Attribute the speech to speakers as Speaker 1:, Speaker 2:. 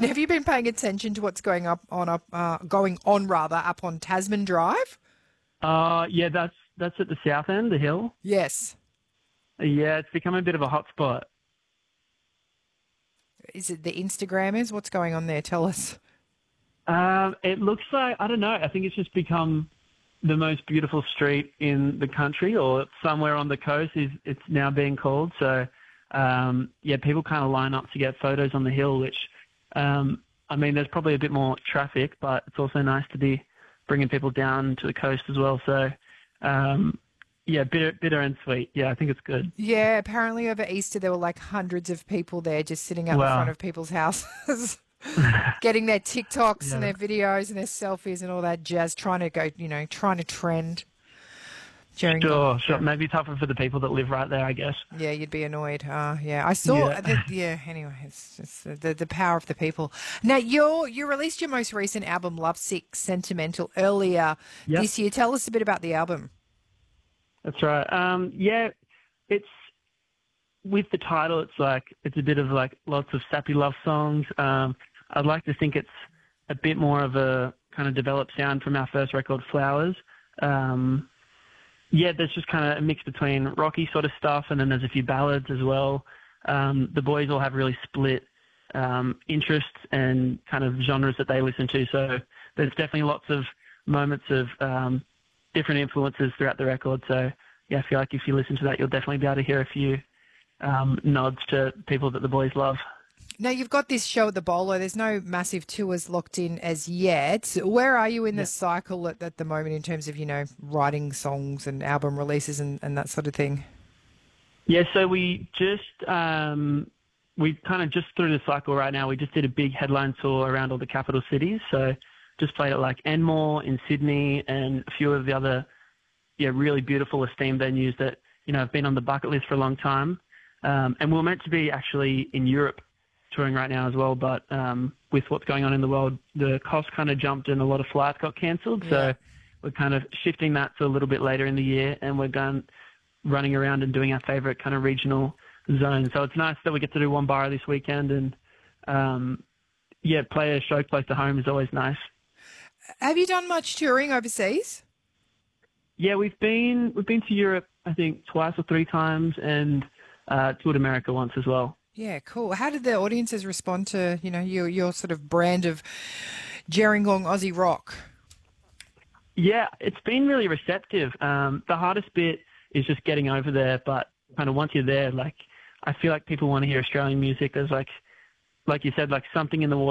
Speaker 1: Have you been paying attention to what's going on rather up on Tasman Drive?
Speaker 2: Yeah, that's at the south end, the hill.
Speaker 1: Yes.
Speaker 2: Yeah, it's become a bit of a hotspot.
Speaker 1: Is it the Instagrammers? What's going on there? Tell us.
Speaker 2: It looks like, I don't know, I think it's just become the most beautiful street in the country, or somewhere on the coast it's now being called. So, yeah, people kind of line up to get photos on the hill, which, I mean, there's probably a bit more traffic, but it's also nice to be bringing people down to the coast as well. So, yeah, bitter and sweet. Yeah, I think it's good.
Speaker 1: Yeah, apparently over Easter there were like hundreds of people there just sitting out the front
Speaker 2: Wow.
Speaker 1: of people's houses, getting their TikToks and
Speaker 2: Yeah.
Speaker 1: their videos and their selfies and all that jazz, trying to go, trying to trend during.
Speaker 2: Sure. Maybe tougher for the people that live right there, I guess.
Speaker 1: Yeah, you'd be annoyed. Yeah, I saw.
Speaker 2: Yeah.
Speaker 1: Yeah. Anyway, it's the power of the people. Now, you released your most recent album, Lovesick Sentimental, earlier
Speaker 2: Yep.
Speaker 1: this year. Tell us a bit about the album.
Speaker 2: That's right. Yeah, it's with the title. It's a bit of like lots of sappy love songs. I'd like to think it's a bit more of a kind of developed sound from our first record, Flowers. Yeah, there's just kind of a mix between rocky sort of stuff, and then there's a few ballads as well. The boys all have really split interests and kind of genres that they listen to. So there's definitely lots of moments of different influences throughout the record. So yeah, I feel like if you listen to that, you'll definitely be able to hear a few nods to people that the boys love.
Speaker 1: Now, you've got this show at the Bolo. There's no massive tours locked in as yet. Where are you in the cycle at the moment in terms of, writing songs and album releases and that sort of thing?
Speaker 2: Yeah, so we kind of just through the cycle right now. We just did a big headline tour around all the capital cities. So just played at like Enmore in Sydney and a few of the other, really beautiful esteemed venues that, have been on the bucket list for a long time. And we're meant to be actually in Europe touring right now as well, but with what's going on in the world, the cost kind of jumped and a lot of flights got cancelled.
Speaker 1: Yeah.
Speaker 2: So we're kind of shifting that to a little bit later in the year, and we're running around and doing our favourite kind of regional zones. So it's nice that we get to do Wombara this weekend, and play a show close to home is always nice.
Speaker 1: Have you done much touring overseas?
Speaker 2: Yeah, we've been to Europe, I think, twice or three times, and toured America once as well.
Speaker 1: Yeah, cool. How did the audiences respond to, your sort of brand of Gerringong Aussie rock?
Speaker 2: Yeah, it's been really receptive. The hardest bit is just getting over there, but kind of once you're there, I feel like people want to hear Australian music. There's like you said, like something in the